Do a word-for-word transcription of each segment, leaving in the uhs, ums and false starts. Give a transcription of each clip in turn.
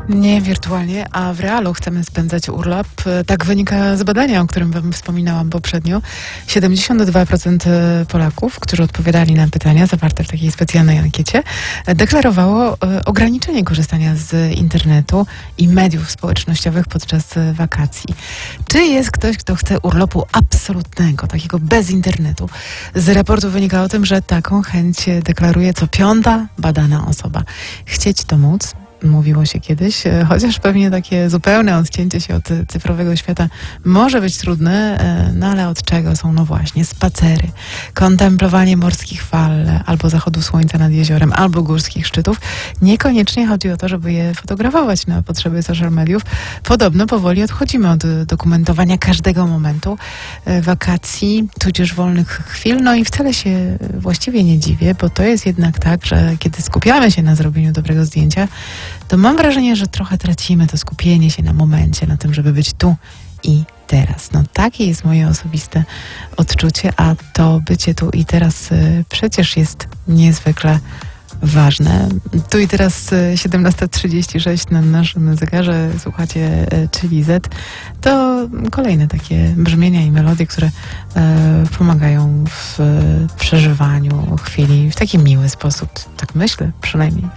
Nie wirtualnie, a w realu chcemy spędzać urlop. Tak wynika z badania, o którym wam wspominałam poprzednio. siedemdziesiąt dwa procent Polaków, którzy odpowiadali na pytania zawarte w takiej specjalnej ankiecie, deklarowało ograniczenie korzystania z internetu i mediów społecznościowych podczas wakacji. Czy jest ktoś, kto chce urlopu absolutnego, takiego bez internetu? Z raportu wynika o tym, że taką chęć deklaruje co piąta badana osoba. Chcieć to móc, mówiło się kiedyś, chociaż pewnie takie zupełne odcięcie się od cyfrowego świata może być trudne, no ale od czego są? No właśnie, spacery, kontemplowanie morskich fal, albo zachodu słońca nad jeziorem, albo górskich szczytów. Niekoniecznie chodzi o to, żeby je fotografować na potrzeby social mediów. Podobno powoli odchodzimy od dokumentowania każdego momentu wakacji, tudzież wolnych chwil, no i wcale się właściwie nie dziwię, bo to jest jednak tak, że kiedy skupiamy się na zrobieniu dobrego zdjęcia, to mam wrażenie, że trochę tracimy to skupienie się na momencie, na tym, żeby być tu i teraz. No takie jest moje osobiste odczucie, a to bycie tu i teraz y, przecież jest niezwykle ważne. Tu i teraz siedemnasta trzydzieści sześć na naszym zegarze słuchacie Czyli Z. To kolejne takie brzmienia i melodie, które e, pomagają w e, przeżywaniu chwili w taki miły sposób. Tak myślę przynajmniej.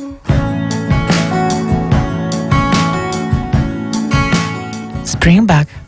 Spring Back.